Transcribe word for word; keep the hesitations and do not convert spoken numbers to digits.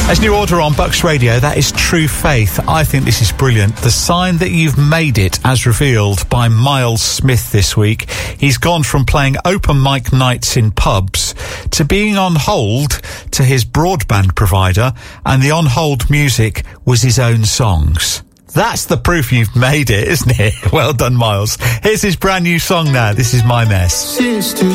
As New Order on Bucks Radio, that is True Faith. I think this is brilliant. The sign that you've made it, as revealed by Miles Smith this week. He's gone from playing open mic nights in pubs to being on hold to his broadband provider, and the on hold music was his own songs. That's the proof you've made it, isn't it? Well done, Miles. Here's his brand new song now. This is My Mess. Since two